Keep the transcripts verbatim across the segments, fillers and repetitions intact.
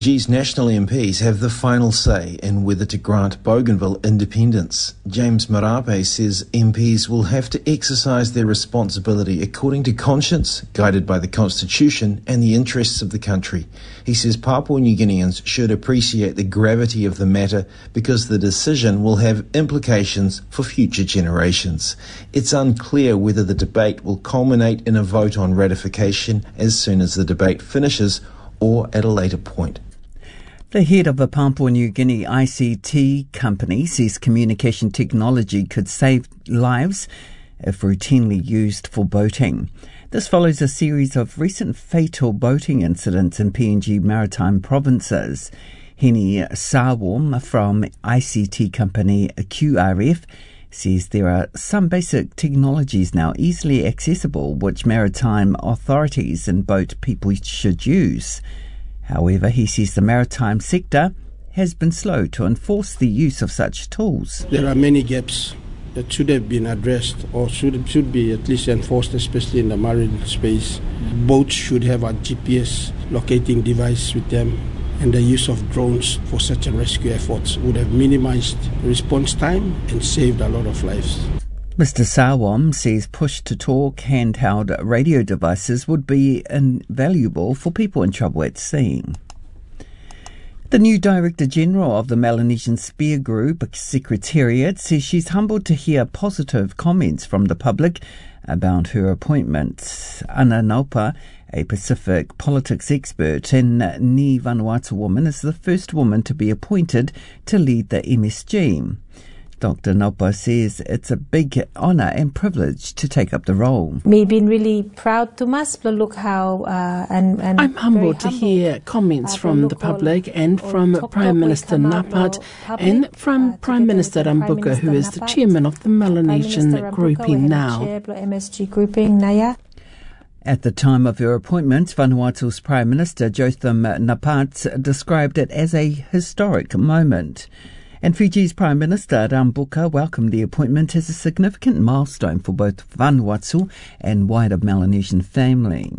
Fiji's national M Ps have the final say in whether to grant Bougainville independence. James Marape says M Ps will have to exercise their responsibility according to conscience, guided by the Constitution and the interests of the country. He says Papua New Guineans should appreciate the gravity of the matter because the decision will have implications for future generations. It's unclear whether the debate will culminate in a vote on ratification as soon as the debate finishes or at a later point. The head of a Papua New Guinea I C T company says communication technology could save lives if routinely used for boating. This follows a series of recent fatal boating incidents in P N G maritime provinces. Henny Sawam from I C T company Q R F says there are some basic technologies now easily accessible which maritime authorities and boat people should use. However, he says the maritime sector has been slow to enforce the use of such tools. There are many gaps that should have been addressed or should should be at least enforced, especially in the marine space. Boats should have a G P S locating device with them, and the use of drones for search and rescue efforts would have minimized response time and saved a lot of lives. Mister Sawam says push-to-talk handheld radio devices would be invaluable for people in trouble at sea. The new Director General of the Melanesian Spear Group Secretariat says she's humbled to hear positive comments from the public about her appointment. Ana Naupa, a Pacific politics expert and Ni Vanuatu woman, is the first woman to be appointed to lead the M S G. Doctor Naupa says it's a big honour and privilege to take up the role. We've been really proud to us, but look how... Uh, and, and I'm humbled to hear comments uh, from the public and from Prime Minister Napat and from Prime Minister Rambuka, who is the chairman of the Melanesian grouping now. At the time of her appointment, Vanuatu's Prime Minister Jotham Napat described it as a historic moment. And Fiji's Prime Minister Rambuka welcomed the appointment as a significant milestone for both Vanuatu and wider Melanesian family.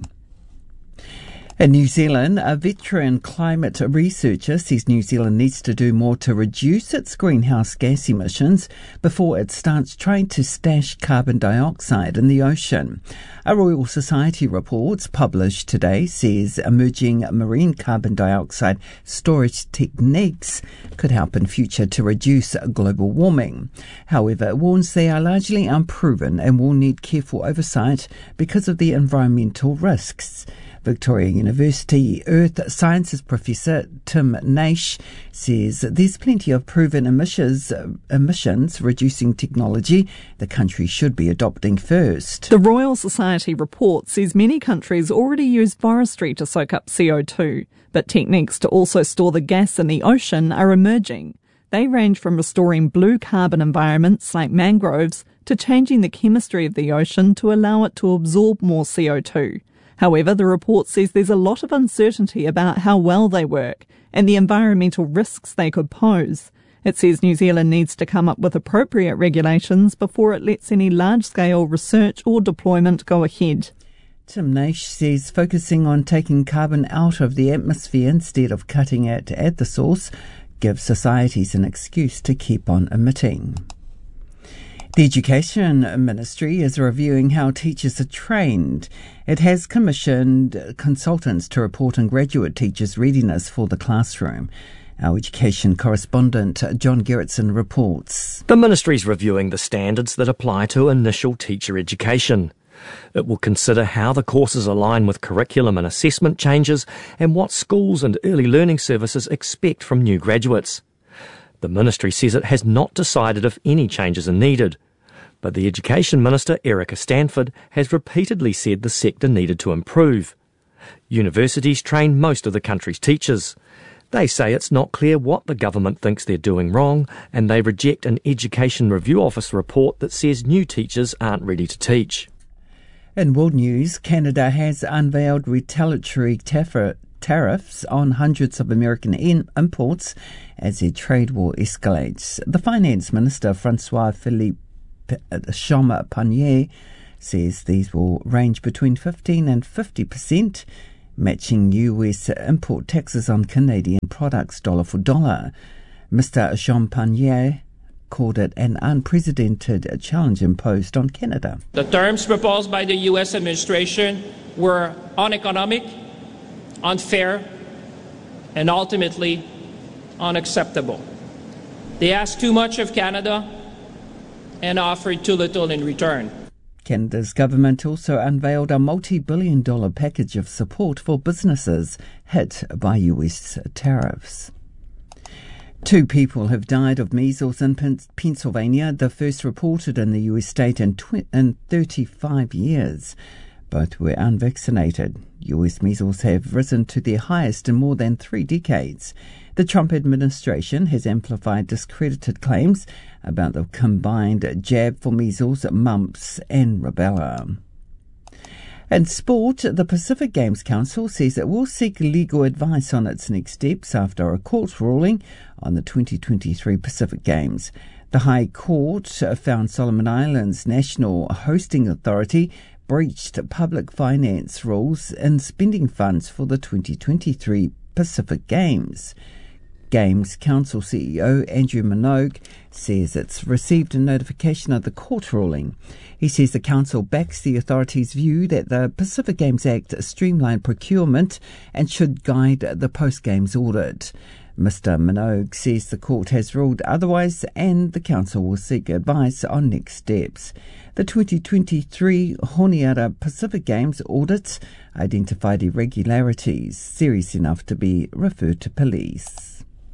In New Zealand, a veteran climate researcher says New Zealand needs to do more to reduce its greenhouse gas emissions before it starts trying to stash carbon dioxide in the ocean. A Royal Society report published today says emerging marine carbon dioxide storage techniques could help in future to reduce global warming. However, it warns they are largely unproven and will need careful oversight because of the environmental risks. Victoria University Earth Sciences Professor Tim Naish says there's plenty of proven emissions, emissions reducing technology the country should be adopting first. The Royal Society report says many countries already use forestry to soak up C O two, but techniques to also store the gas in the ocean are emerging. They range from restoring blue carbon environments like mangroves to changing the chemistry of the ocean to allow it to absorb more C O two. However, the report says there's a lot of uncertainty about how well they work and the environmental risks they could pose. It says New Zealand needs to come up with appropriate regulations before it lets any large-scale research or deployment go ahead. Tim Naish says focusing on taking carbon out of the atmosphere instead of cutting it at the source gives societies an excuse to keep on emitting. The Education Ministry is reviewing how teachers are trained. It has commissioned consultants to report on graduate teachers' readiness for the classroom. Our education correspondent John Gerritsen reports. The Ministry is reviewing the standards that apply to initial teacher education. It will consider how the courses align with curriculum and assessment changes and what schools and early learning services expect from new graduates. The Ministry says it has not decided if any changes are needed, but the Education Minister, Erica Stanford, has repeatedly said the sector needed to improve. Universities train most of the country's teachers. They say it's not clear what the government thinks they're doing wrong, and they reject an Education Review Office report that says new teachers aren't ready to teach. In world news, Canada has unveiled retaliatory tariff tariffs on hundreds of American in- imports as their trade war escalates. The Finance Minister, Francois Philippe Champagne, says these will range between fifteen and fifty percent, matching U S import taxes on Canadian products dollar for dollar. Mister Jean Panier called it an unprecedented challenge imposed on Canada. The terms proposed by the U S administration were uneconomic, unfair, and ultimately unacceptable. They asked too much of Canada and offered too little in return. Canada's government also unveiled a multi-billion dollar package of support for businesses hit by U S tariffs. Two people have died of measles in Pennsylvania, the first reported in the U S state in, tw- in thirty-five years. Both were unvaccinated. U S measles have risen to their highest in more than three decades. The Trump administration has amplified discredited claims about the combined jab for measles, mumps and rubella. In sport, the Pacific Games Council says it will seek legal advice on its next steps after a court ruling on the twenty twenty-three Pacific Games. The High Court found Solomon Islands National Hosting Authority breached public finance rules in spending funds for the twenty twenty-three Pacific Games. Games Council C E O Andrew Minogue says it's received a notification of the court ruling. He says the council backs the authority's view that the Pacific Games Act streamlined procurement and should guide the post-games audit. Mister Minogue says the court has ruled otherwise and the council will seek advice on next steps. The twenty twenty-three Honiara Pacific Games audits identified irregularities serious enough to be referred to police.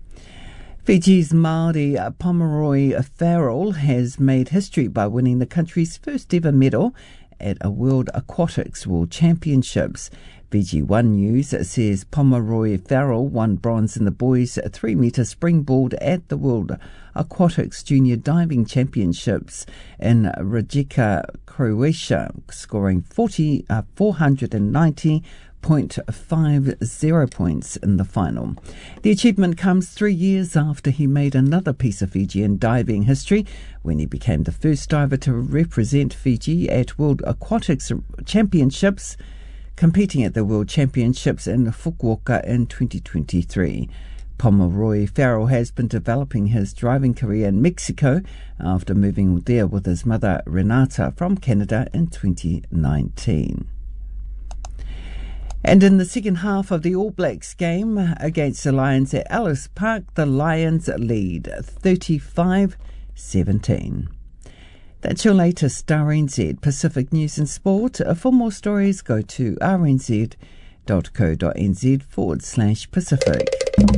Fiji's Māori Pomeroy Farrell has made history by winning the country's first ever medal at a World Aquatics World Championships. Fiji One News says Pomeroy Farrell won bronze in the boys' three-metre springboard at the World Aquatics Junior Diving Championships in Rijeka, Croatia, scoring forty, uh, four hundred ninety point five zero points in the final. The achievement comes three years after he made another piece of Fijian diving history when he became the first diver to represent Fiji at World Aquatics Championships, competing at the World Championships in Fukuoka in twenty twenty-three. Pomeroy Farrell has been developing his driving career in Mexico after moving there with his mother Renata from Canada in twenty nineteen. And in the second half of the All Blacks game against the Lions at Ellis Park, the Lions lead thirty-five seventeen. That's your latest R N Z Pacific News and Sport. For more stories, go to rnz.co.nz forward slash Pacific.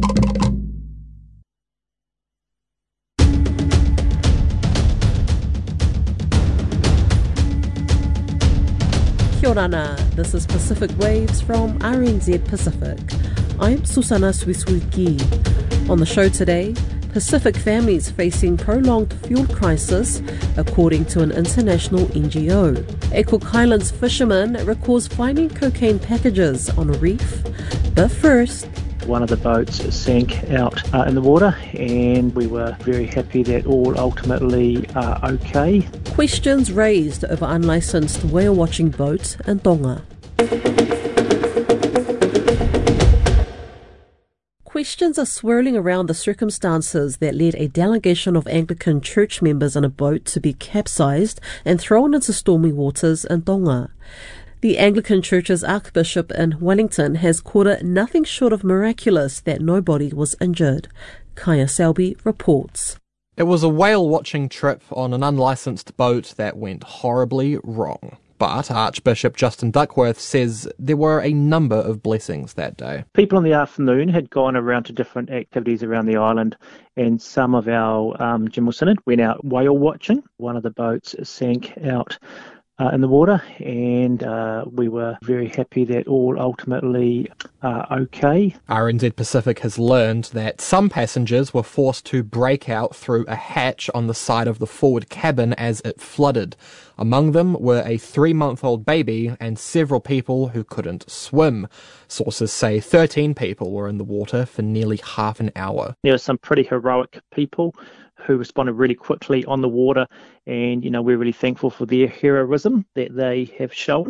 Kia ora, this is Pacific Waves from R N Z Pacific. I'm Susana Swiswiki. On the show today, Pacific families facing prolonged fuel crisis, according to an international N G O. A Cook Highlands fisherman recalls finding cocaine packages on a reef. But first, one of the boats sank out uh, in the water, and we were very happy that all ultimately are okay. Questions raised over unlicensed whale watching boats in Tonga. Questions are swirling around the circumstances that led a delegation of Anglican church members on a boat to be capsized and thrown into stormy waters in Tonga. The Anglican Church's Archbishop in Wellington has called it nothing short of miraculous that nobody was injured. Kaya Selby reports. It was a whale-watching trip on an unlicensed boat that went horribly wrong. But Archbishop Justin Duckworth says there were a number of blessings that day. People in the afternoon had gone around to different activities around the island, and some of our um, General Synod went out whale watching. One of the boats sank out Uh, in the water, and uh, we were very happy that all ultimately are okay. R N Z Pacific has learned that some passengers were forced to break out through a hatch on the side of the forward cabin as it flooded. Among them were a three-month-old baby and several people who couldn't swim. Sources say thirteen people were in the water for nearly half an hour. There were some pretty heroic people who responded really quickly on the water, and you know we're really thankful for their heroism that they have shown.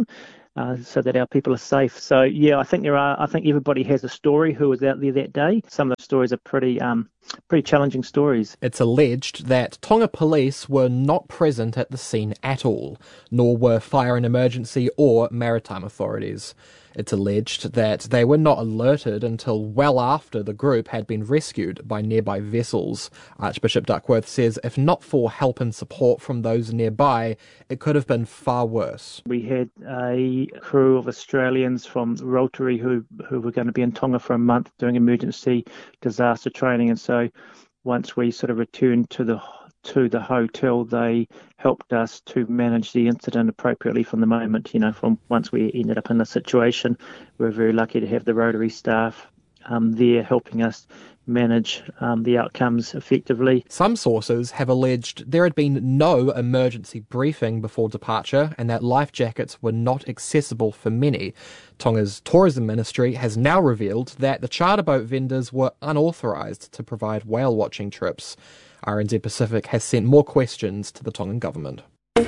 uh, so that our people are safe. So yeah, I think there are. I think everybody has a story who was out there that day. Some of the stories are pretty, um, pretty challenging stories. It's alleged that Tonga police were not present at the scene at all, nor were fire and emergency or maritime authorities. It's alleged that they were not alerted until well after the group had been rescued by nearby vessels. Archbishop Duckworth says if not for help and support from those nearby, it could have been far worse. We had a crew of Australians from Rotary who, who were going to be in Tonga for a month doing emergency disaster training, and so once we sort of returned to the to the hotel, they helped us to manage the incident appropriately from the moment, you know, from once we ended up in the situation. We were very lucky to have the Rotary staff um, there helping us manage um, the outcomes effectively. Some sources have alleged there had been no emergency briefing before departure and that life jackets were not accessible for many. Tonga's tourism ministry has now revealed that the charter boat vendors were unauthorised to provide whale watching trips. R N Z Pacific has sent more questions to the Tongan government.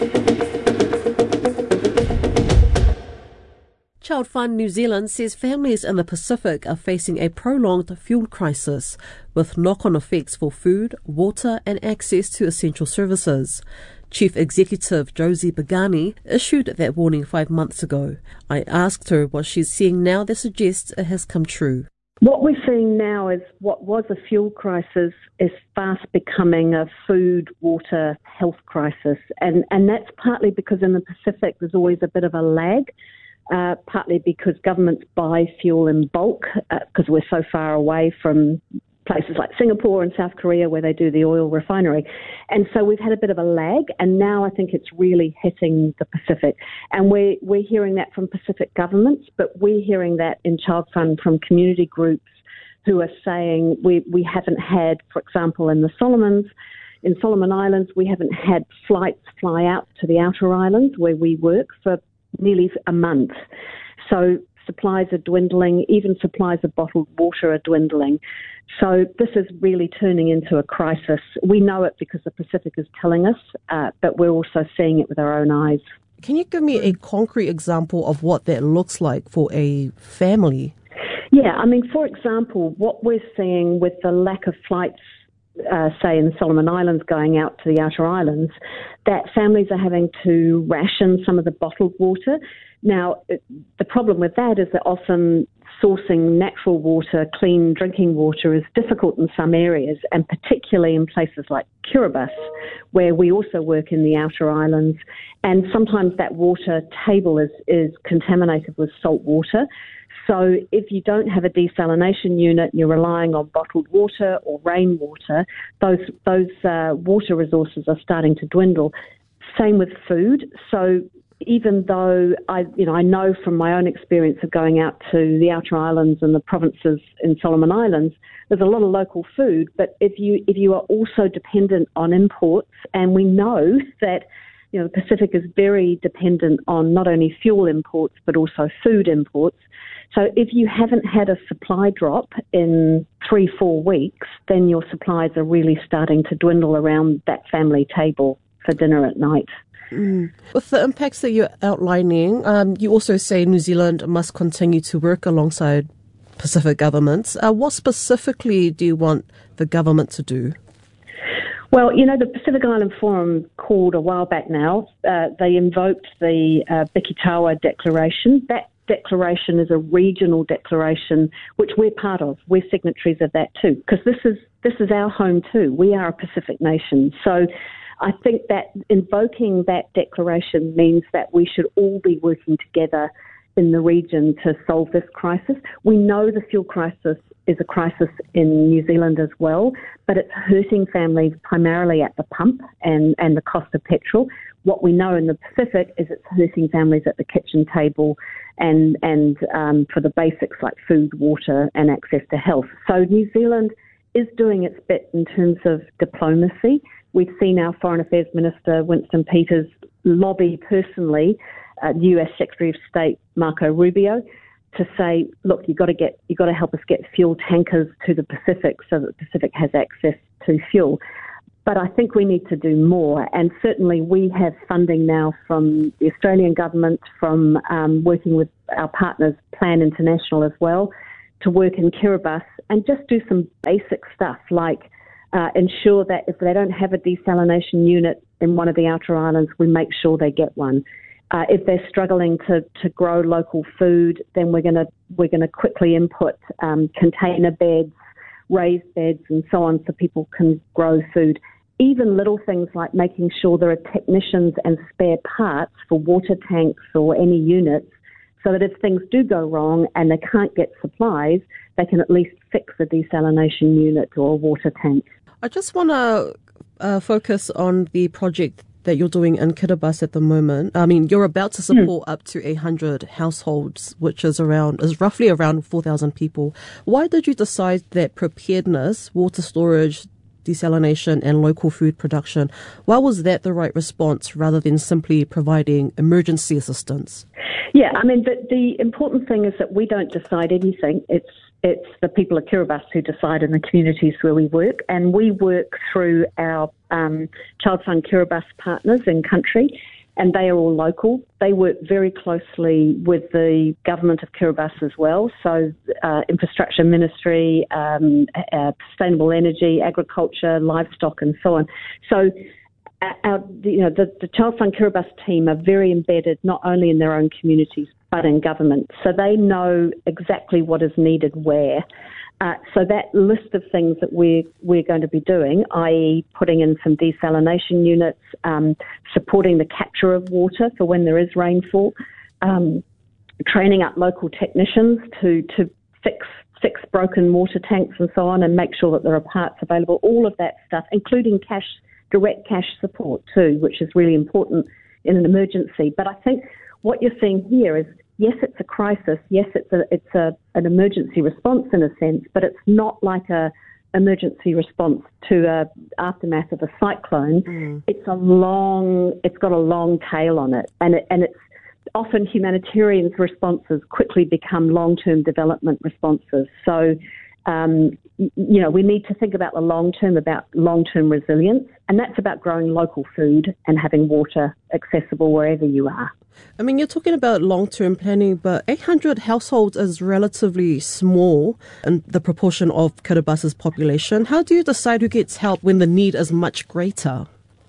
Child Fund New Zealand says families in the Pacific are facing a prolonged fuel crisis with knock-on effects for food, water and access to essential services. Chief Executive Josie Pagani issued that warning five months ago. I asked her what she's seeing now that suggests it has come true. What we're seeing now is what was a fuel crisis is fast becoming a food, water, health crisis. And, and that's partly because in the Pacific there's always a bit of a lag, uh, partly because governments buy fuel in bulk because uh, we're so far away from places like Singapore and South Korea where they do the oil refinery. And so we've had a bit of a lag, and now I think it's really hitting the Pacific. And we're, we're hearing that from Pacific governments, but we're hearing that in Child Fund from community groups who are saying we, we haven't had, for example, in the Solomons, in Solomon Islands, we haven't had flights fly out to the outer islands where we work for nearly a month. So supplies are dwindling, even supplies of bottled water are dwindling. So this is really turning into a crisis. We know it because the Pacific is telling us, uh, but we're also seeing it with our own eyes. Can you give me a concrete example of what that looks like for a family? Yeah, I mean, for example, what we're seeing with the lack of flights, uh, say in the Solomon Islands going out to the outer islands, that families are having to ration some of the bottled water. Now, the problem with that is that often sourcing natural water, clean drinking water, is difficult in some areas, and particularly in places like Kiribati, where we also work in the outer islands. And sometimes that water table is, is contaminated with salt water. So if you don't have a desalination unit, you're relying on bottled water or rainwater, those, those uh, water resources are starting to dwindle. Same with food. So even though I, you know, I know from my own experience of going out to the outer islands and the provinces in Solomon Islands, there's a lot of local food. But if you if you are also dependent on imports, and we know that, you know, the Pacific is very dependent on not only fuel imports but also food imports. So if you haven't had a supply drop in three, four weeks, then your supplies are really starting to dwindle around that family table for dinner at night. Mm. With the impacts that you're outlining, um, you also say New Zealand must continue to work alongside Pacific governments. Uh, what specifically do you want the government to do? Well, you know, the Pacific Island Forum called a while back now. Uh, they invoked the uh, Bikitawa Declaration. That declaration is a regional declaration, which we're part of. We're signatories of that too, because this is this is our home too. We are a Pacific nation. So I think that invoking that declaration means that we should all be working together in the region to solve this crisis. We know the fuel crisis is a crisis in New Zealand as well, but it's hurting families primarily at the pump and, and the cost of petrol. What we know in the Pacific is it's hurting families at the kitchen table and, and um, for the basics like food, water and access to health. So New Zealand is doing its bit in terms of diplomacy. We've seen our Foreign Affairs Minister, Winston Peters, lobby personally uh, U S Secretary of State Marco Rubio to say, look, you've got to get, you've got to help us get fuel tankers to the Pacific so that the Pacific has access to fuel. But I think we need to do more, and certainly we have funding now from the Australian government, from um, working with our partners, Plan International as well, to work in Kiribati and just do some basic stuff like uh, ensure that if they don't have a desalination unit in one of the outer islands, we make sure they get one. Uh, if they're struggling to, to grow local food, then we're going to we're going to quickly input um, container beds, raised beds, and so on, so people can grow food. Even little things like making sure there are technicians and spare parts for water tanks or any units, so that if things do go wrong and they can't get supplies, they can at least fix a desalination unit or a water tank. I just want to uh, focus on the project that you're doing in Kiribati at the moment. I mean, you're about to support mm. up to eight hundred households, which is around is roughly around four thousand people. Why did you decide that preparedness, water storage, desalination and local food production, why was that the right response rather than simply providing emergency assistance? Yeah, I mean, the, the important thing is that we don't decide anything. It's it's the people of Kiribati who decide in the communities where we work, and we work through our um, Child Fund Kiribati partners in country, and they are all local. They work very closely with the government of Kiribati as well, so uh, infrastructure ministry, um, uh, sustainable energy, agriculture, livestock and so on. So our, you know, the, the Child Fund Kiribati team are very embedded not only in their own communities but in government, so they know exactly what is needed where. Uh, so that list of things that we're, we're going to be doing, that is putting in some desalination units, um, supporting the capture of water for when there is rainfall, um, training up local technicians to, to fix fix broken water tanks and so on, and make sure that there are parts available, all of that stuff, including cash, direct cash support too, which is really important in an emergency. But I think what you're seeing here is, yes, it's a crisis. Yes, it's a it's a an emergency response in a sense, but it's not like a emergency response to a aftermath of a cyclone. Mm. It's a long. It's got a long tail on it, and it, and it's often humanitarian responses quickly become long-term development responses. So, um, you know, we need to think about the long-term, about long-term resilience, and that's about growing local food and having water accessible wherever you are. I mean, you're talking about long-term planning, but eight hundred households is relatively small in the proportion of Kiribati's population. How do you decide who gets help when the need is much greater?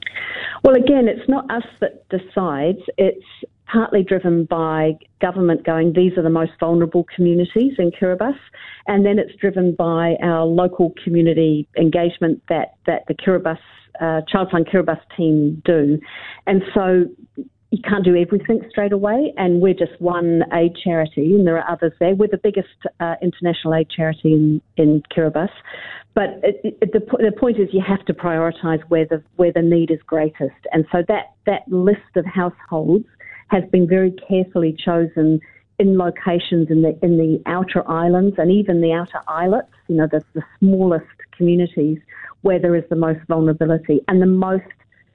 Well, again, it's not us that decides. It's partly driven by government going, these are the most vulnerable communities in Kiribati, and then it's driven by our local community engagement that, that the Kiribati, uh, Child Fund Kiribati team do. And so you can't do everything straight away, and we're just one aid charity, and there are others there. We're the biggest uh, international aid charity in, in Kiribati. But it, it, the, the point is you have to prioritise where the where the need is greatest. And so that, that list of households has been very carefully chosen in locations in the in the outer islands and even the outer islets, you know, the, the smallest communities where there is the most vulnerability and the most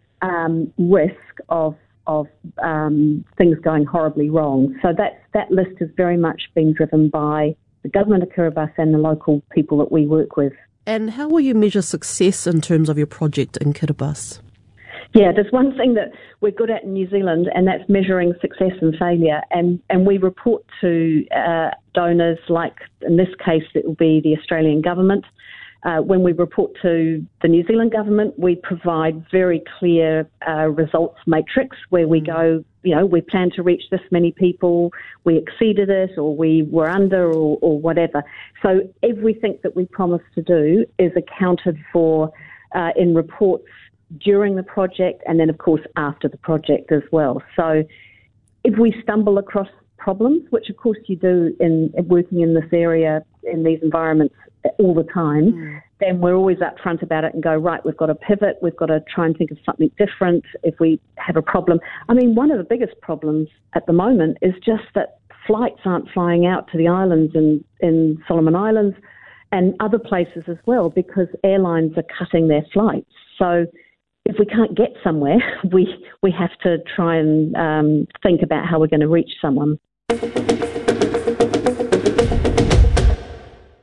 um, risk of of um, things going horribly wrong. So that that list has very much been driven by the government of Kiribati and the local people that we work with. And how will you measure success in terms of your project in Kiribati? Yeah, there's one thing that we're good at in New Zealand, and that's measuring success and failure. And, and we report to uh, donors, like in this case it will be the Australian government. Uh, when we report to the New Zealand government, we provide very clear uh, results matrix where we go, you know, we plan to reach this many people, we exceeded it, or we were under, or, or whatever. So everything that we promise to do is accounted for uh, in reports during the project and then, of course, after the project as well. So if we stumble across problems, which, of course, you do in, in working in this area, in these environments all the time, mm. then we're always upfront about it and go, right, we've got to pivot, we've got to try and think of something different if we have a problem. I mean, one of the biggest problems at the moment is just that flights aren't flying out to the islands in, in Solomon Islands and other places as well because airlines are cutting their flights. So if we can't get somewhere, we we have to try and um, think about how we're going to reach someone.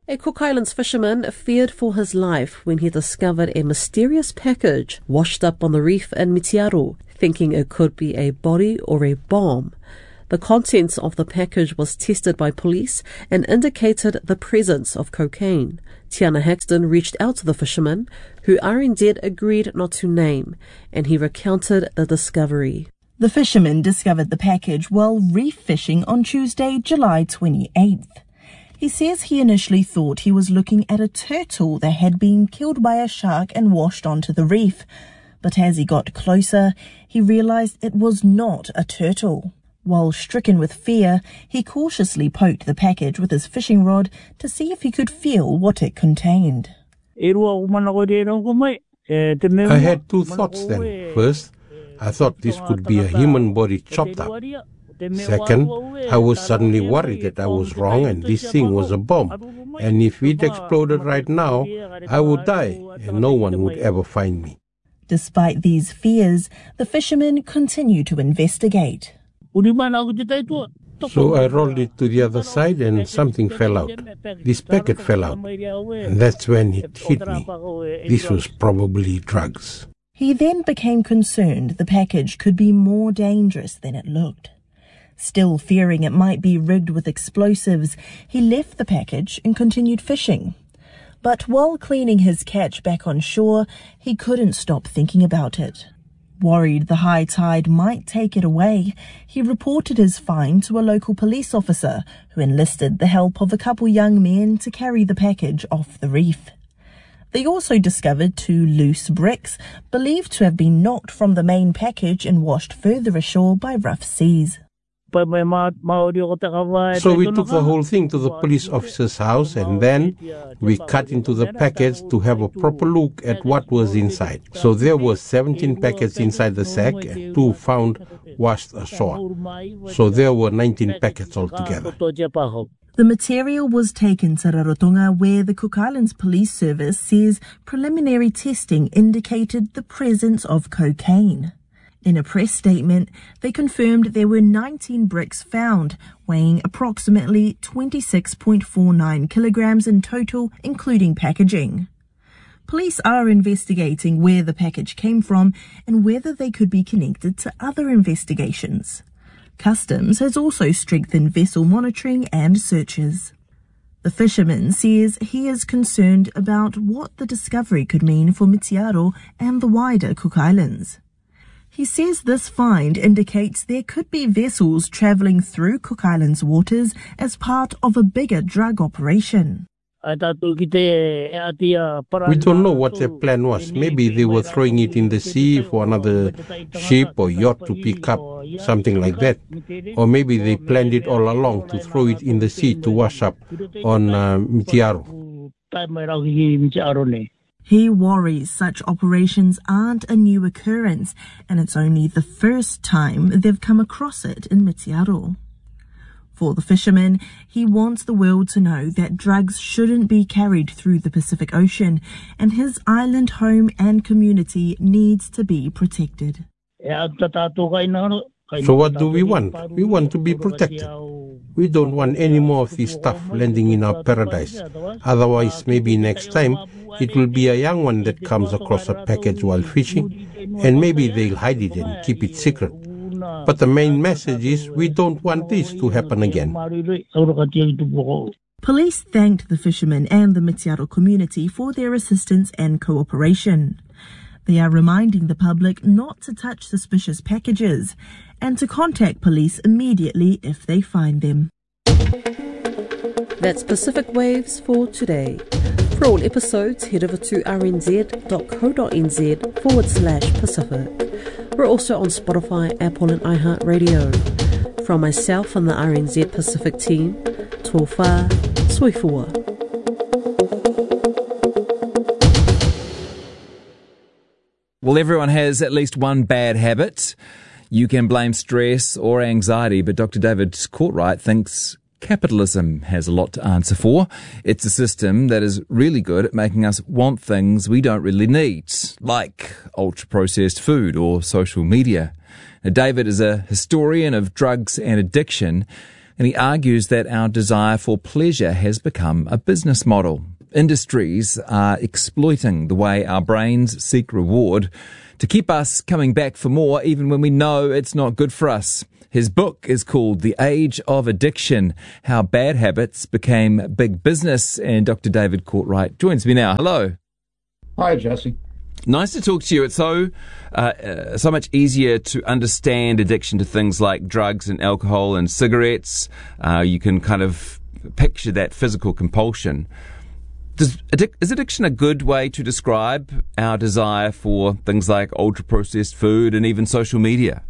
A Cook Islands fisherman feared for his life when he discovered a mysterious package washed up on the reef in Mitiaro, thinking it could be a body or a bomb. The contents of the package was tested by police and indicated the presence of cocaine. Tiana Haxton reached out to the fisherman, who R N Z agreed not to name, and he recounted the discovery. The fisherman discovered the package while reef fishing on Tuesday, July twenty-eighth. He says he initially thought he was looking at a turtle that had been killed by a shark and washed onto the reef. But as he got closer, he realized it was not a turtle. While stricken with fear, he cautiously poked the package with his fishing rod to see if he could feel what it contained. I had two thoughts then. First, I thought this could be a human body chopped up. Second, I was suddenly worried that I was wrong and this thing was a bomb. And if it exploded right now, I would die and no one would ever find me. Despite these fears, the fishermen continue to investigate. So I rolled it to the other side and something fell out. This packet fell out. And that's when it hit me. This was probably drugs. He then became concerned the package could be more dangerous than it looked. Still fearing it might be rigged with explosives, he left the package and continued fishing. But while cleaning his catch back on shore, he couldn't stop thinking about it. Worried the high tide might take it away, he reported his find to a local police officer who enlisted the help of a couple young men to carry the package off the reef. They also discovered two loose bricks, believed to have been knocked from the main package and washed further ashore by rough seas. So we took the whole thing to the police officer's house and then we cut into the packets to have a proper look at what was inside. So there were seventeen packets inside the sack and two found washed ashore. So there were nineteen packets altogether. The material was taken to Rarotonga, where the Cook Islands Police Service says preliminary testing indicated the presence of cocaine. In a press statement, they confirmed there were nineteen bricks found, weighing approximately twenty-six point four nine kilograms in total, including packaging. Police are investigating where the package came from and whether they could be connected to other investigations. Customs has also strengthened vessel monitoring and searches. The fisherman says he is concerned about what the discovery could mean for Mitiaro and the wider Cook Islands. He says this find indicates there could be vessels travelling through Cook Islands waters as part of a bigger drug operation. We don't know what their plan was. Maybe they were throwing it in the sea for another ship or yacht to pick up, something like that. Or maybe they planned it all along to throw it in the sea to wash up on uh, Mitiaro. He worries such operations aren't a new occurrence, and it's only the first time they've come across it in Mitiaro. For the fisherman, he wants the world to know that drugs shouldn't be carried through the Pacific Ocean, and his island home and community needs to be protected. So what do we want? We want to be protected. We don't want any more of this stuff landing in our paradise. Otherwise, maybe next time, it will be a young one that comes across a package while fishing, and maybe they'll hide it and keep it secret. But the main message is we don't want this to happen again. Police thanked the fishermen and the Mitiaro community for their assistance and cooperation. They are reminding the public not to touch suspicious packages and to contact police immediately if they find them. That's Pacific Waves for today. For all episodes, head over to rnz.co.nz forward slash Pacific. We're also on Spotify, Apple and iHeartRadio. From myself and the R N Z Pacific team, tō whā, soifua. Well, everyone has at least one bad habit. You can blame stress or anxiety, but Doctor David Courtwright thinks capitalism has a lot to answer for. It's a system that is really good at making us want things we don't really need, like ultra-processed food or social media. Now, David is a historian of drugs and addiction. And he argues that our desire for pleasure has become a business model. Industries are exploiting the way our brains seek reward to keep us coming back for more even when we know it's not good for us. His book is called The Age of Addiction, How Bad Habits Became Big Business, and Doctor David Courtwright joins me now. Hello. Hi, Jesse. Nice to talk to you. It's so uh, uh, so much easier to understand addiction to things like drugs and alcohol and cigarettes. Uh, you can kind of picture that physical compulsion. Does, addic- is addiction a good way to describe our desire for things like ultra-processed food and even social media?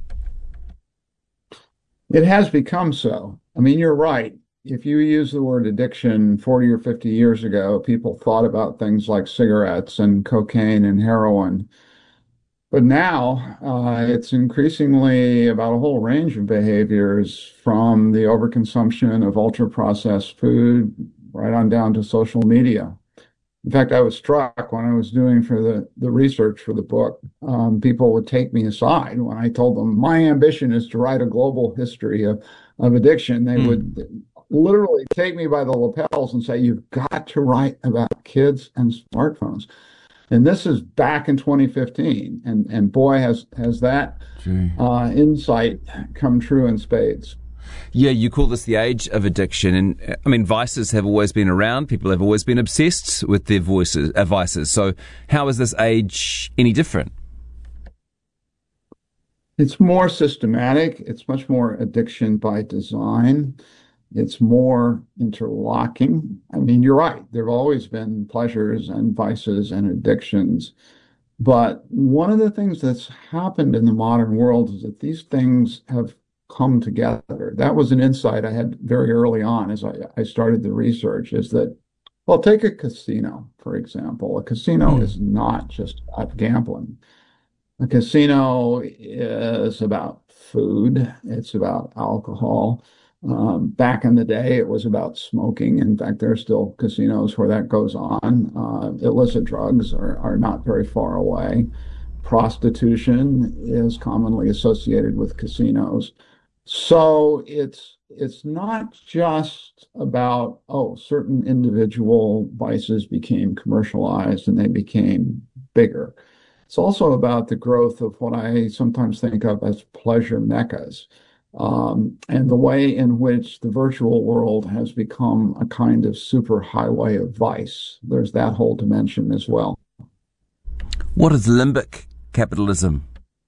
It has become so. I mean, you're right. If you use the word addiction forty or fifty years ago, people thought about things like cigarettes and cocaine and heroin. But now uh, it's increasingly about a whole range of behaviors, from the overconsumption of ultra-processed food right on down to social media. In fact, I was struck when I was doing for the, the research for the book. Um, people would take me aside when I told them my ambition is to write a global history of, of addiction. They mm. would literally take me by the lapels and say, you've got to write about kids and smartphones. And this is back in twenty fifteen. And, and boy, has, has that uh, insight come true in spades. Yeah, you call this the age of addiction. And I mean, vices have always been around. People have always been obsessed with their voices, uh, vices. So how is this age any different? It's more systematic. It's much more addiction by design. It's more interlocking. I mean, you're right. There have always been pleasures and vices and addictions. But one of the things that's happened in the modern world is that these things have come together. That was an insight I had very early on as I, I started the research, is that, well, take a casino, for example. A casino mm. is not just about gambling. A casino is about food. It's about alcohol. Um, back in the day, it was about smoking. In fact, there are still casinos where that goes on. Uh, illicit drugs are, are not very far away. Prostitution is commonly associated with casinos. So it's it's not just about, oh, certain individual vices became commercialized and they became bigger. It's also about the growth of what I sometimes think of as pleasure meccas. Um, and the way in which the virtual world has become a kind of superhighway of vice. There's that whole dimension as well. What is limbic capitalism?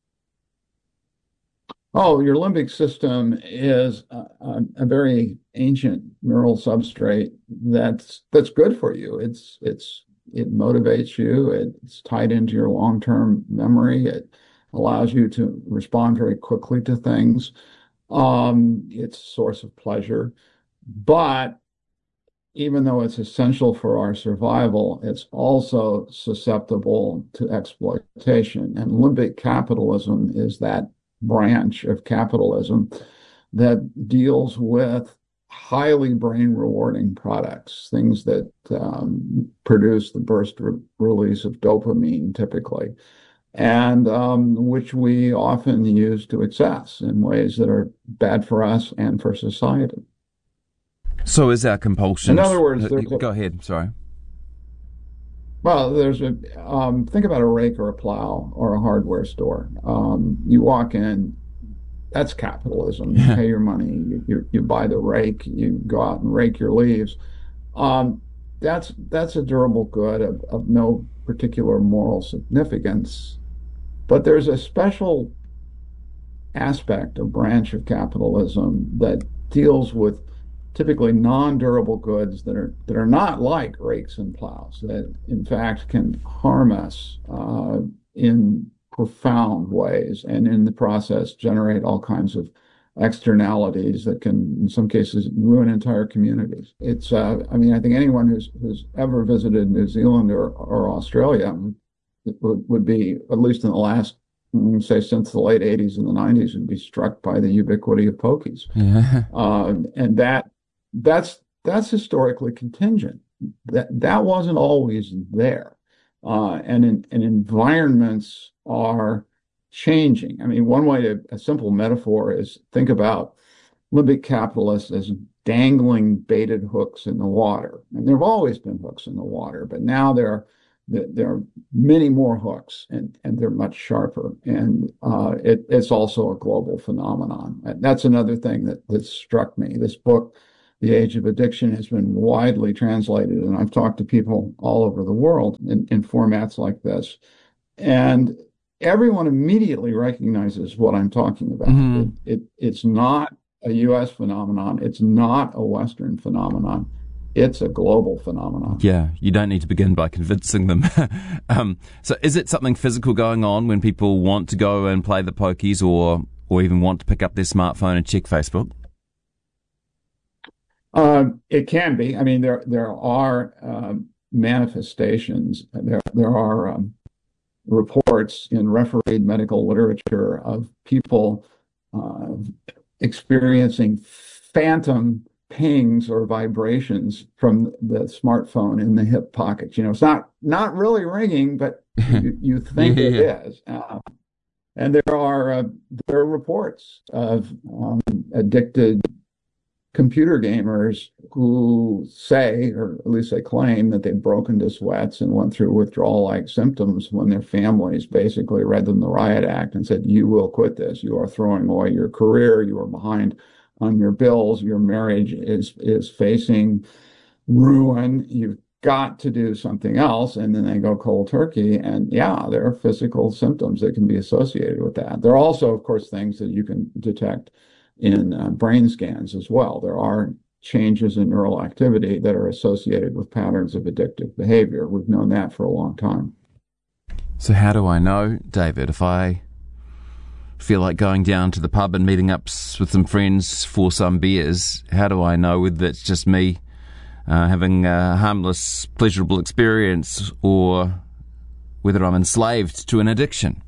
Oh, your limbic system is a, a, a very ancient neural substrate that's that's good for you. It's it's it motivates you. It's tied into your long-term memory. It allows you to respond very quickly to things. Um, it's a source of pleasure, but even though it's essential for our survival, it's also susceptible to exploitation. And limbic capitalism is that branch of capitalism that deals with highly brain rewarding products, things that um, produce the burst re- release of dopamine typically, and um, which we often use to excess in ways that are bad for us and for society. So is our compulsion... In other words... Uh, go a, ahead, sorry. Well, there's a... Um, think about a rake or a plow or a hardware store. Um, you walk in, that's capitalism. You pay your money, you, you, you buy the rake, you go out and rake your leaves. Um, that's that's a durable good of, of no particular moral significance. But there's a special aspect, a branch of capitalism that deals with typically non-durable goods that are that are not like rakes and plows, that in fact can harm us uh, in profound ways, and in the process generate all kinds of externalities that can, in some cases, ruin entire communities. It's, uh, I mean, I think anyone who's who's ever visited New Zealand or, or Australia would, would be, at least in the last, say, since the late eighties and the nineties, would be struck by the ubiquity of pokies. Yeah. Uh, and that that's that's historically contingent. That that wasn't always there. Uh, and, in, and environments are changing. I mean, one way to, a simple metaphor is think about limbic capitalists as dangling baited hooks in the water. And there have always been hooks in the water, but now there are, there are many more hooks, and, and they're much sharper. And uh, it, it's also a global phenomenon. And that's another thing that, that struck me. This book, The Age of Addiction, has been widely translated, and I've talked to people all over the world in, in formats like this. And everyone immediately recognizes what I'm talking about. Mm-hmm. It, it, it's not a U S phenomenon. It's not a Western phenomenon. It's a global phenomenon. Yeah, you don't need to begin by convincing them. um, so is it something physical going on when people want to go and play the pokies, or or even want to pick up their smartphone and check Facebook? Uh, it can be. I mean, there there are uh, manifestations. There there are um, reports in refereed medical literature of people uh, experiencing phantom pings or vibrations from the smartphone in the hip pocket. You know, it's not not really ringing, but you, you think yeah, it yeah. is. Uh, and there are uh, there are reports of um, addicted computer gamers who say, or at least they claim, that they've broken to sweats and went through withdrawal-like symptoms when their families basically read them the riot act and said, you will quit this. You are throwing away your career. You are behind on your bills. Your marriage is, is facing ruin. You've got to do something else. And then they go cold turkey. And yeah, there are physical symptoms that can be associated with that. There are also, of course, things that you can detect in uh, brain scans as well. There are changes in neural activity that are associated with patterns of addictive behavior. We've known that for a long time. So how do I know, David, if I feel like going down to the pub and meeting up with some friends for some beers, how do I know whether it's just me uh, having a harmless, pleasurable experience, or whether I'm enslaved to an addiction?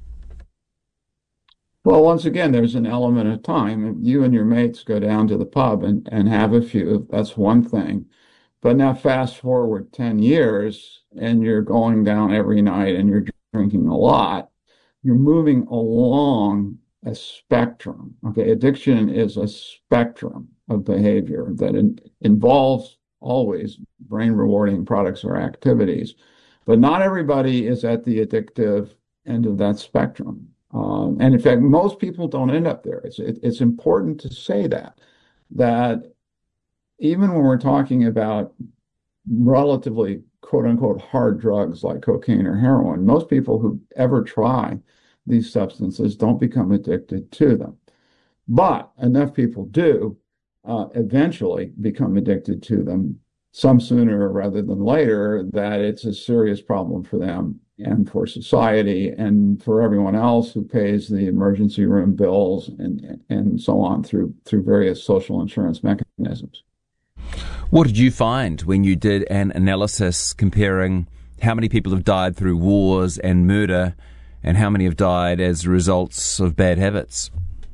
Well, once again, there's an element of time. If you and your mates go down to the pub and, and have a few, that's one thing. But now fast forward ten years and you're going down every night and you're drinking a lot. You're moving along a spectrum. Okay, addiction is a spectrum of behavior that in, involves always brain rewarding products or activities. But not everybody is at the addictive end of that spectrum. Um, and in fact, most people don't end up there. It's it, it's important to say that, that even when we're talking about relatively quote unquote hard drugs like cocaine or heroin, most people who ever try these substances don't become addicted to them. But enough people do uh, eventually become addicted to them, some sooner rather than later, that it's a serious problem for them and for society and for everyone else who pays the emergency room bills and and so on through through various social insurance mechanisms. What did you find when you did an analysis comparing how many people have died through wars and murder and how many have died as results of bad habits?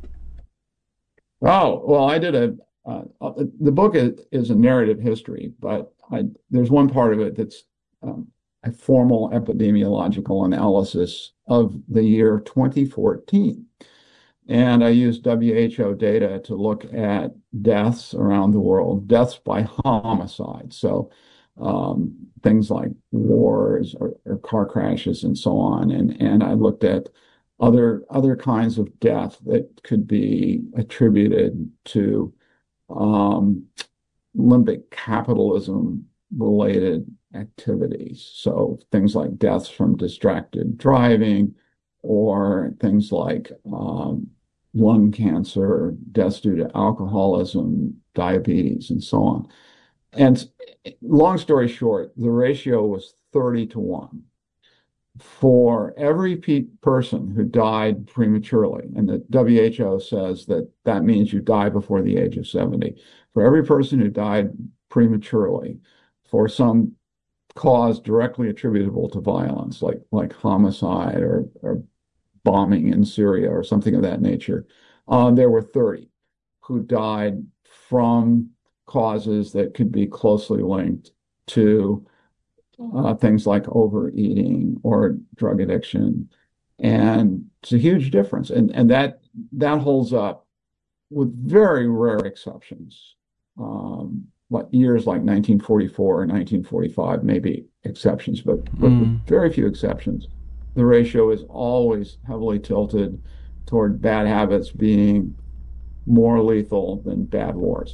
Oh, well, I did a, uh, the book is, is a narrative history, but I, there's one part of it that's um, a formal epidemiological analysis of the year twenty fourteen. And I used W H O data to look at deaths around the world, deaths by homicide. So um, things like wars or, or car crashes and so on. And, and I looked at other, other kinds of death that could be attributed to um, limbic capitalism related activities. So things like deaths from distracted driving, or things like um, lung cancer, deaths due to alcoholism, diabetes, and so on. And long story short, the ratio was thirty to one. For every pe- person who died prematurely, and the W H O says that that means you die before the age of seventy. For every person who died prematurely for some cause directly attributable to violence, like like homicide or, or bombing in Syria or something of that nature, uh, there were thirty who died from causes that could be closely linked to uh, things like overeating or drug addiction. And it's a huge difference. And, and that, that holds up with very rare exceptions, um, like years like nineteen forty-four or nineteen forty-five, maybe exceptions, but, but mm. with very few exceptions, the ratio is always heavily tilted toward bad habits being more lethal than bad wars.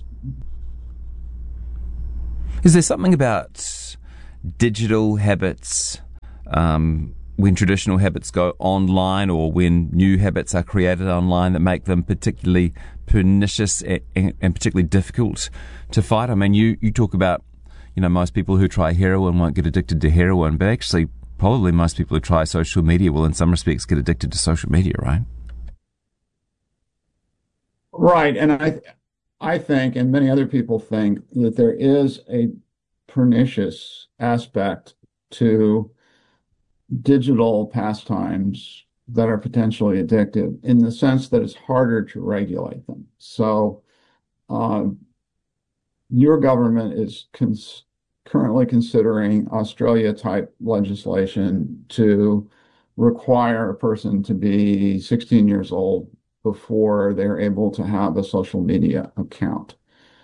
Is there something about digital habits, um, when traditional habits go online or when new habits are created online, that make them particularly pernicious and, and particularly difficult to fight? I mean, you, you talk about, you know, most people who try heroin won't get addicted to heroin, but actually probably most people who try social media will in some respects get addicted to social media, right? Right, and I, I think, and many other people think, that there is a pernicious aspect to digital pastimes that are potentially addictive in the sense that it's harder to regulate them. So uh, your government is cons- currently considering Australia-type legislation to require a person to be sixteen years old before they're able to have a social media account.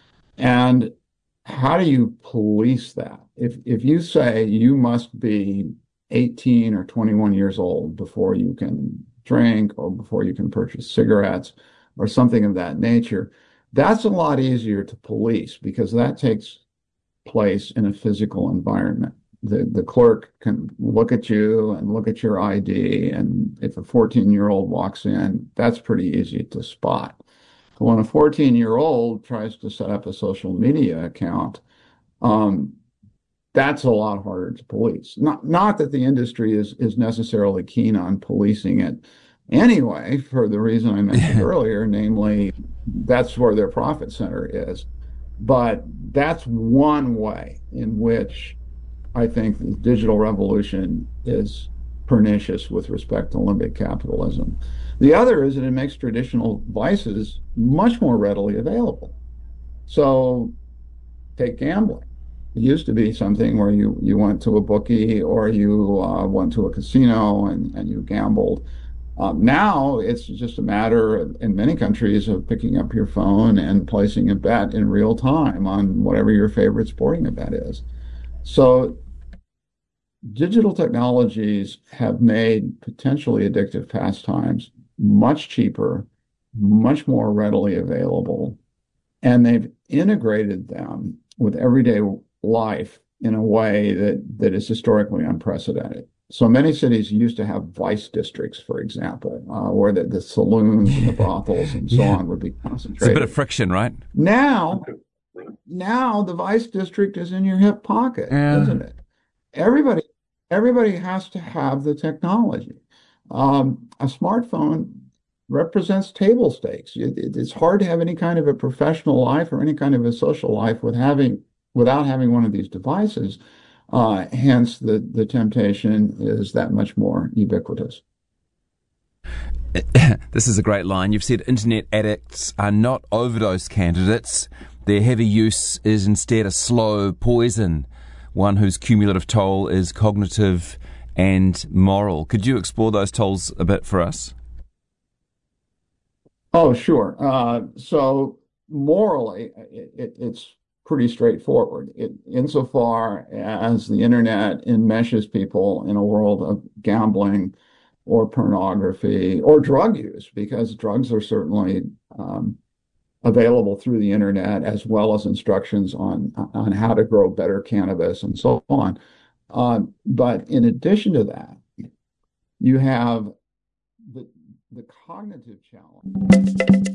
And how do you police that? If if you say you must be eighteen or twenty-one years old before you can drink or before you can purchase cigarettes or something of that nature, that's a lot easier to police because that takes place in a physical environment. The, the clerk can look at you and look at your I D, and if a fourteen-year-old walks in, that's pretty easy to spot. But when a fourteen-year-old tries to set up a social media account, um, that's a lot harder to police. Not not that the industry is is necessarily keen on policing it anyway, for the reason I mentioned earlier, namely that's where their profit center is. But that's one way in which I think the digital revolution is pernicious with respect to limbic capitalism. The other is that it makes traditional vices much more readily available. So take gambling. It used to be something where you, you went to a bookie or you uh, went to a casino and, and you gambled. Um, now it's just a matter in many countries of picking up your phone and placing a bet in real time on whatever your favorite sporting event is. So digital technologies have made potentially addictive pastimes much cheaper, much more readily available, and they've integrated them with everyday life in a way that, that is historically unprecedented. So many cities used to have vice districts, for example, uh, where the, the saloons and the brothels and so yeah. on would be concentrated. It's a bit of friction, right? Now, now the vice district is in your hip pocket, yeah. isn't it? Everybody, everybody has to have the technology. Um, a smartphone represents table stakes. It, it, it's hard to have any kind of a professional life or any kind of a social life with having, without having one of these devices. Uh, hence, the, the temptation is that much more ubiquitous. This is a great line. You've said internet addicts are not overdose candidates. Their heavy use is instead a slow poison, one whose cumulative toll is cognitive and moral. Could you explore those tolls a bit for us? Oh, sure. Uh, so morally, it, it, it's pretty straightforward. It, insofar as the internet enmeshes people in a world of gambling or pornography or drug use, because drugs are certainly um, available through the internet, as well as instructions on on how to grow better cannabis and so on. Uh, but in addition to that, you have the the cognitive challenge.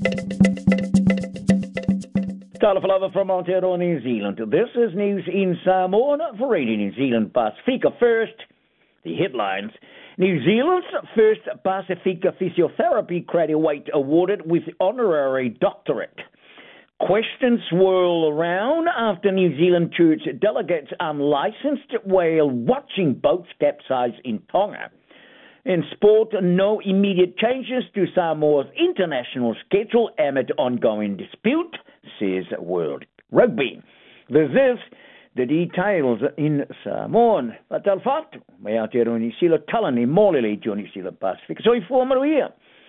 Talafalava from Aotearoa, New Zealand. This is news in Samoan for Radio New Zealand Pacifica First. The headlines. New Zealand's first Pacifica physiotherapy graduate awarded with honorary doctorate. Questions swirl around after New Zealand church delegates unlicensed whale watching boats capsize in Tonga. In sport, no immediate changes to Samoa's international schedule amid ongoing dispute, says World Rugby. This is the details in Samoan. Fatal fatu, me Aotearoa New Zealand talani molele jo New Zealand Pacific. So informal here.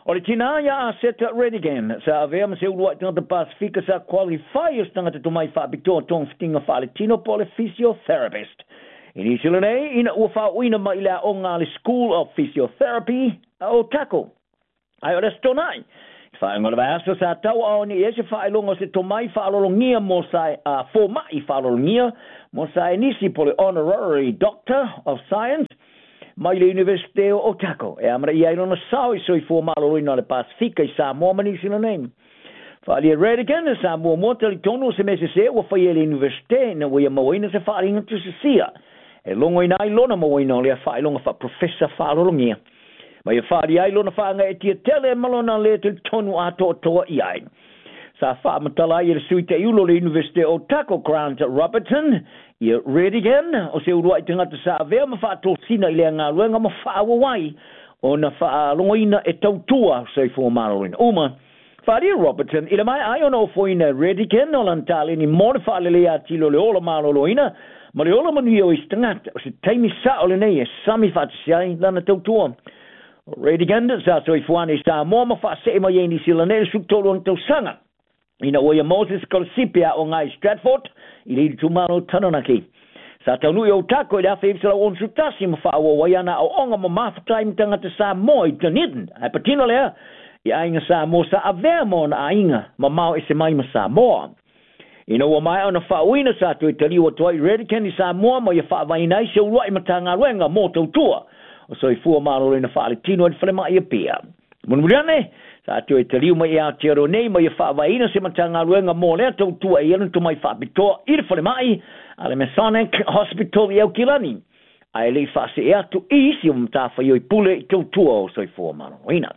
O le tina ia a seta Redigan, sa avea ma se ulua tanga te Pasifika sa qualifiers tanga te tumai wha bito tong fitinga wha le tino po le physiotherapist. Ini sila nei, ina ua wha uina ma ila o ngā le School of Physiotherapy o Tako. Ai o resto nai. Wha ngora vasa sa tau au ni ese wha ilonga se tumai wha alolongia mo sai a fo mai wha alolongia mo sai nisi po le Honorary Doctor of Science mai le Universite o Otago. E amara ia ilona sao i soi fua malo ina le Pasifika i Samoa mani sila name. Whaali e Redigan e Samoa mota li tono se mese se ua whai e le Universite na wia mawaina se whaali inga tu se sia. E longo ina ilona mawaina le a wha ilonga wha Professor Whaalolongia. Mai e whaali a ilona wha anga e tia tele malona le te tonu ato toa i ai. Sa wha matala i le suite iulo le Universite o Otago Grant Robertson ia Redigan o se urua i tangata sa avea ma wha sina i lea ngā ruenga ma wha awawai o na wha longoina e tautua sei fua marorina. Uma, wha ria Robertson, i le mai ai ona o foina Redigan o lantale ni mōre wha lelea tilo le ola maroroina ma le ola manuia o i tangata o se taimi sa o le nei e sami wha tisiai lana tautua. Redigan sa soi fuane sa mō ma wha se ma ieni sila nere suktolo ang tausanga. Ina oia Moses Kolsipia o ngai Stratford, i le tumano tanonaki. Sa taunui o Tako i le awhi ibsala o nsutasi ma wha o waiana o onga ma mawhatai mtanga te sa mo i Dunedin. Ai patino lea, i ainga sa mo sa avea mo na ainga ma mao e se mai ma sa moa. Ina o mai o na wha uina sa tu i tali o toi Redigan i sa moa ma i wha vainai se urua i matanga ruenga mo tautua. O so i fua maro reina wha ale tino i whalema i a pia. Munmuriane, sa tu e taliu mai a tero nei mai wha vaina se matanga ruenga mo lea tau tua e anu tu mai wha bitoa i whale mai ale Masonic Hospital i au kilani. Ai le wha se e atu i isi o mtafa i oi pule i tau tua o soi fua maro reina.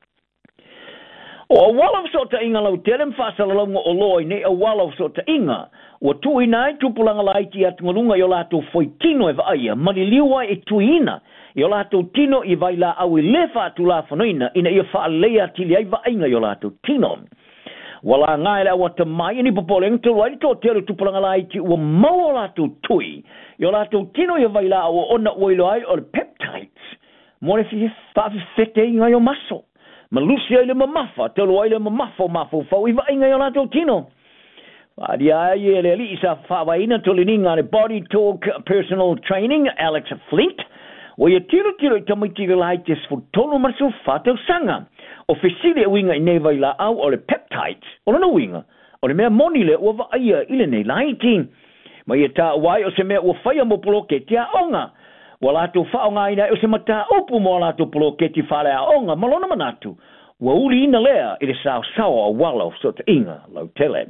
O a walaw so ta inga lau telem wha salalonga o loi ne a walaw so ta inga o tui nai tupulanga laiti at ngolunga i o lato foi tino e vaia mani liwa e tuina i o lato tino i vaila au i lefa atu la whanoina ina i a wha lea tili ai vainga i o lato tino. Wala ngai la wata mai ni popoleng tu wai to tero tupulanga laiti ua mau o lato tui i o lato tino i a vaila au ona oilo ai o le peptides more fi wha fete inga i o maso. Malusi ai le mamafa, telo ai le mamafa o mafo fau i vainga i o lato tino. Wadi ai e le li isa whawaina tolininga le Body Talk Personal Training, Alex Flint. O ia tiro tiro i tamaiti le laites fu tolo maso whatau sanga. O fesile winga i neva i la au o le peptides. O lana winga, o le mea moni le ua vaia i le nei laiti. Ma ia ta wai o se mea ua whaia mo poloke te a onga. Wa lato whao ngā ina o se mata opu mo lato poloke te whale a onga malona manatu. Wa uri ina lea i le sao sao a wala o sota inga lau tele.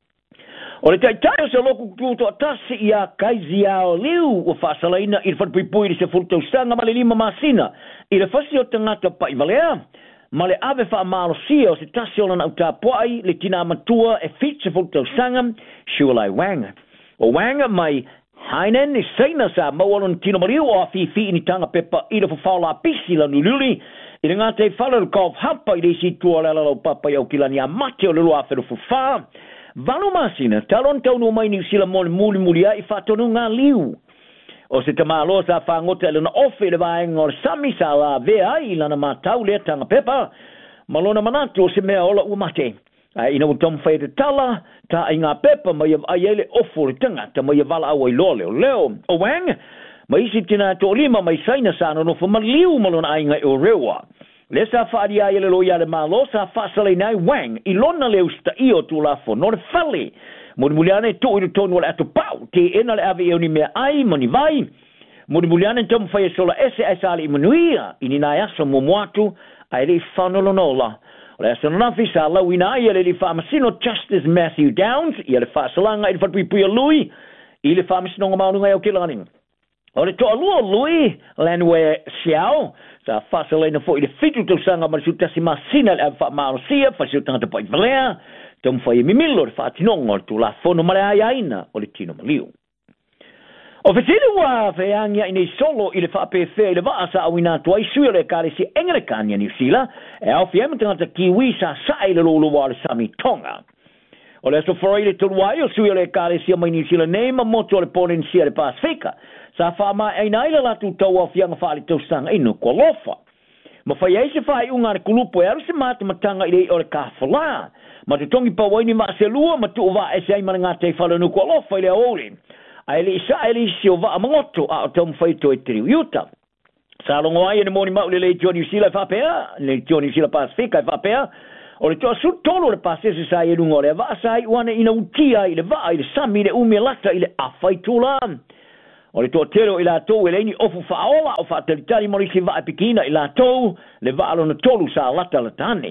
O le taitai o se loku kutu a tasi i a kaizi ao liu o whaasalaina i le whatpipui i se fultau sanga ma le lima masina i le whasi o tangata pa i valea. Ma le ave wha maalosia o se tasi o lana uta poai le tina matua e fit se fultau sanga Shulai Wanga. O Wanga mai hainen i seina sa mawalon tino mariu o a fifi ni tanga pepa i le whawla pisi la nululi i le ngate whala le golf hapa i le si tua le lau papa i au kilani a mate o le lua wheru fufa. Valo masina, talon taunu mai ni sila mole muli mulia i whatonu ngā liu. O se tamalo sa whangota le na ofe le vaenga o sami sa la vea i lana matau le tanga pepa. Malona manatu o se mea ola umate. Uh, ina utam whai te tala, ta i ngā pepa mai ai ele ofo le tangata mai vala au ai loa leo leo. O wang, mai isi tina to lima mai saina sana no fa maliu malona ai ngai o rewa. Le sa whaari ai ele loia le malo sa whaasale nai wang, i lona leo sta io tu la fo, no le whale. Moni muliane to i tonu le ato pau, te ena le ave eo ni mea ai, mani vai. Moni muliane tam whai sola ese ai sali i manuia, ini nai asa mo moatu, ai le whanolonola. Le asa nafi sa lawina ai le li whamasino Justice Matthew Downs, i le whaasalanga i le whatpipui a lui, i le whamasino ngā maununga au kilani. O le toa lua lui, Lanwe Xiao, sa whasalena fo i le fitu tau sanga marisu tasi masina le awa whaamarosia, whasiu tangata pai valea, tam whai mimilo le whaatinonga tu la fono mare ai aina o le tino maliu. O fetele wa feangia ine solo i le whaapewhea i le vaasa au ina tua i sui le kare si Engrekania New Zealand, e au fiema tangata kiwi sa sai le lolo wa le Sami Tonga. O le aso wharai le turuai o sui le kare si mai New Zealand nei ma moto le ponen si le Pasifika, sa whaama e nai le latu tau au fianga whaali tau sanga ino kwa lofa. Ma fai ai se fai unga na kulupo e aru se mata matanga i rei o le kawhala. Ma te tongi pa waini ma se lua ma tu uwa e se ai mana ngā te whalanu kua lofa i le aole. Ai le isa e le isi o wa amangoto a o tau mwhaito e tiri uta. Sa longo ai ane moni mau le le Johnny Sila e whapea, le Johnny Sila Pasifika e whapea, o le toa su tolo le pasese sa i rungo le wa sa i wana ina utia i le wa i le sami i le umi lata i le awhai tula. O le toa tero i la tau e le ini ofu whaola o whaatalitari mori si wa e pikina i la tau le wa alo na tolu sa lata la tane.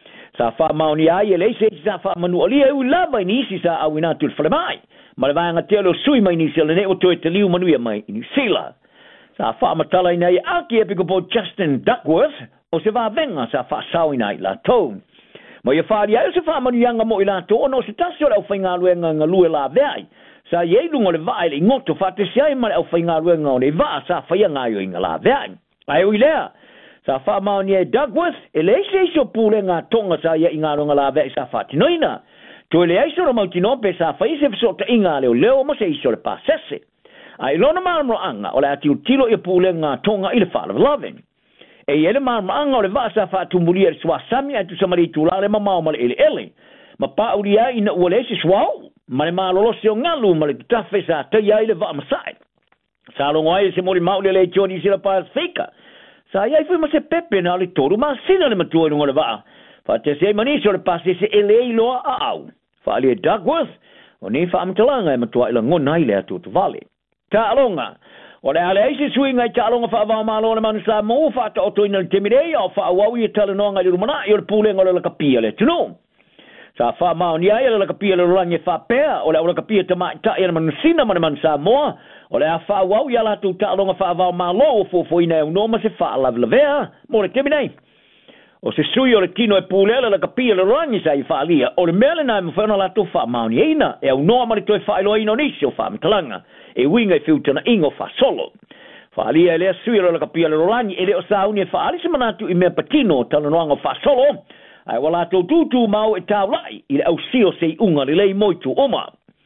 Sa wha maoni ai e le se sa wha manu alia u lava i nisi sa au inatu le whale mai. Ma le vanga telo sui mai nisi le ne o toe te liu manuia mai i New Zealand. Sa wha matala i nei aki e piko po Justin Duckworth o se wa venga sa wha sao i nei la tau. Ma ia whaari ai o se wha manu yanga mo i la tau ono se tasi o le au whainga luenga nga lue la veai. Sa ye lungo le vai le ngoto fa te sai ma au fainga ruenga o le va sa faia nga yo inga la veai. Ai o ilea. Sa fa ma ni Douglas e le se so pule nga tonga sa ye inga ronga la veai sa fa tinoina. To le ai so ro mau tino pe sa fa se so te inga le leo mo se so le pasese. Ai lona ma mo anga o le ati tilo e pule nga tonga i le fa loving. E ye le ma anga o le va sa fa tumbuli e swa sami atu samari tu la le ma ma le ele ele. Ma pa uria ina o le se swao. Ma le malolo se o ngalu ma le tafe sa te iai le va masai. Sa longo ai se mori maule le Johnny Sila Pasifika. Sa iai fui ma se pepe na le toru ma sina le matua lungo le va. Fa te se manisi o le pasi se ele iloa a au. Fa le Duckworth o ni fa amtalanga e matua ila ngona ile atu tu vale. Ta alonga. O le ale eisi suinga i ta alonga fa avao malo le manu sa mo fa ta oto ina le temidei o fa awau i tala noanga i rumana i o le pulenga le kapia le tunu. Sa fa mau ni ai la kapia le rolange fa pea o le ora kapia te mai ta ia man sina man man sa mo o le fa wau ia la tu ta longa fa va malo fo fo ina no ma se fa la vea mo le teminei o se sui o le tino e pule la kapia le rolange sa i fa lia o le mele na mo fa na la tu fa mau ni ina e no ma le tu fa lo ino ni so fa mtalanga e winga e filta na ingo fa solo fa lia le sui la kapia le rolange e le o sa uni fa ali se manatu i me patino ta no ngo fa solo. Ai wala tau tutu mau e tau lai i le au sio sei unga li lei moitu oma.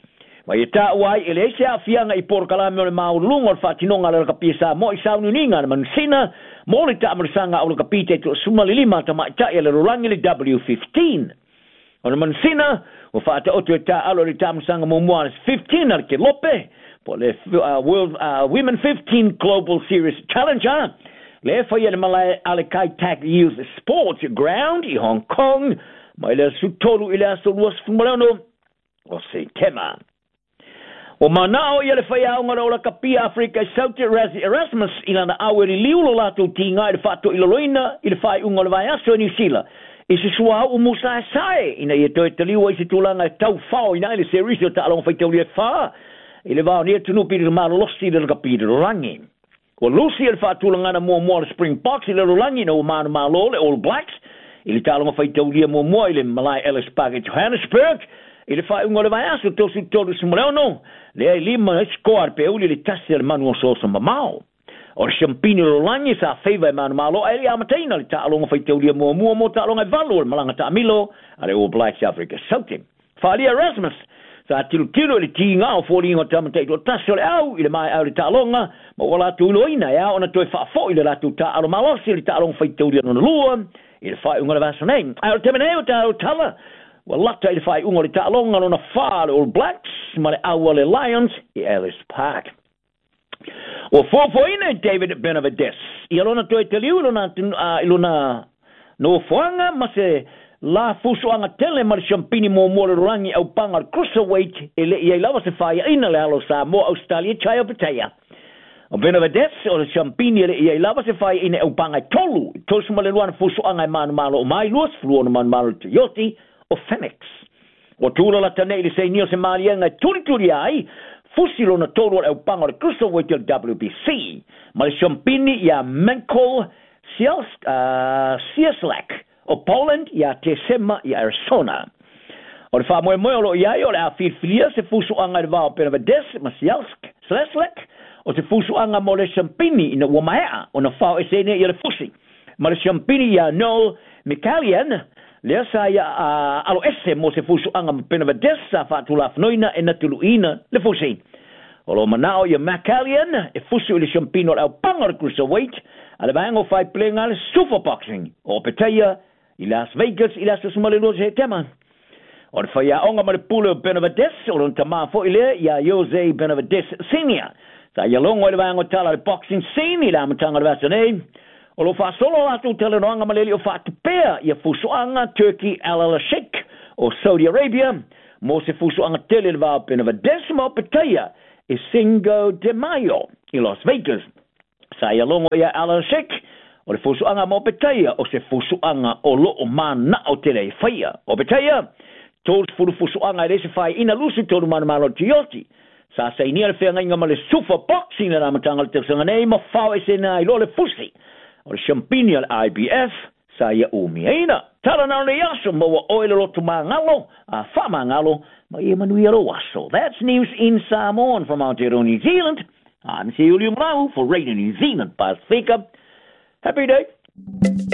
Ma i tau ai e le se a fianga i por kalame o le mau lunga o whatinonga le kapisa mo i saunu ninga na manusina mo le ta amarisanga au le kapite tu suma li lima ta mai ta e le rolangi le W fifteen. O le manusina o whata otu e ta alo le ta amarisanga mo mua fifteen ar ke lope po le uh, World uh, Women fifteen Global Series Challenger. Le fa ia malai ale kai tak youth sports ground i Hong Kong mai le sutolu ile aso luas fumalono o se tema o manao ia le fa ia ngora ola kapia Africa South Erasmus ila na aweri liulo lato tinga i fato iloloina i le fai unga le vai aso New Zealand i se sua o musa sai ina ia toi te liwa i se tulanga tau fao ina ile series o ta along fai tau lia fa i le vao nia tunu piri malo losi le kapia rangi. O Lucy el fatulanga na mo mo Springboks i le rolangi no manu malo le All Blacks i le talonga fai taulia mo mo i le Malai Ellis Park i Johannesburg i le fai unga le vai aso tosu toru sumreno le lima score pe uli le tasi le manu so sa mamao o le champini rolangi sa feiva e manu malo e le amateina le talonga fai taulia mo mo mo talonga valo le malanga ta milo ale All Blacks Africa Southern Fali Erasmus sa tilu tilu le tinga o fori ngo tamate to taso le au ile mai au le talonga mo wala tu loina ya ona to fa fo ile la tu ta alo malo si le talonga fai tau no lua ile fai unga le vaso nei au temene o ta o tala wala ta ile fai unga le talonga no na fa le All Blacks ma le au le Lions i Ellis Park o fo fo ina David Benavides i lona to te liu lona ilona no foanga ma se la fuso anga tele mar champini mo mo rangi au panga cruiserweight ele ia lava se fai ina le alo sa mo Australia chai patea o Benavides o champini ele ia lava se fai ina au panga tolu tosu male luana fuso anga man malo mai luas fluona man malo Yoti o Phoenix o tula la tane ile se nio se marianga tuli tuli ai fusilo na tolu au panga cruiserweight el W B C mal champini ia Menko Sielsk uh Sieslak o Poland ia te sema ia Arizona. O le wha moe moe o lo iai o le a whirwhiria se fusu anga le vao Benavides, Masialsk, Sleslek, o te fusu anga mo le champini ina Wamahea, o na whao e sene ia le fusi. Ma le champini ia Noel Mikalian, lea sa ia uh, alo ese mo se fusu anga mo Benavides sa wha tula whanoina e na tuluina le fusi. O lo manao ia Macallian, e fusu le champino au pangar cruiserweight, a le vango fai plenga le superboxing. O peteia, i Las Vegas, i Las Sumalenos he tema. O le whaia onga ma le pule Benavides, o lon tama fo ile, ia Jose Benavides Senior. Sa ia longo le vango tala le boxing scene, i la matanga le vasa nei. O lo fa solo atu tele noanga ma leli o fa tupea, ia fusuanga Turkey Al-Sheikh, o Saudi Arabia, mo se fusuanga tele le va Benavides mo peteia, e Cinco de Mayo, i Las Vegas. Sa ia longo ia Al-Sheikh, o le fusuanga mo peteia, o se fusuanga o lo o mana o tele i whaia. O peteia, tōs furu fusuanga e se whai ina lusi tōru mana malo tioti. Sa se inia le whenga inga ma le super boxing na ramatanga le tersanga nei, ma whau e se na i lo le fusi. O le champini al I B F, sa ia umi eina. Tala nao le yaso, ma wa oile lotu maa ngalo, a wha maa ngalo, ma ia manui aro waso. That's news in Samoan from Aotearoa, New Zealand. I'm Siuliu Mau for Radio New Zealand Pacifica. Happy day.